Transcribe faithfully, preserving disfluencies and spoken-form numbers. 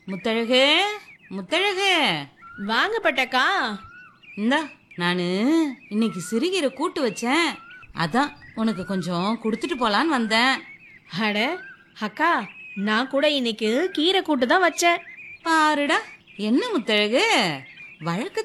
முத்தழகு, முத்தழகு, வாங்க பட்டக்கா. இந்தா நானு இன்னைக்கு சிறுகீரை கூட்டு வச்சேன். அதான் உனக்கு கொஞ்சம் கொடுத்துட்டு போலான்னு வந்தேன். அட அக்கா, நான் கூட இன்னைக்கு கீரை கூட்டு தான் வச்சேன். பாருடா, என்ன முத்தழகு, வழக்கத்தை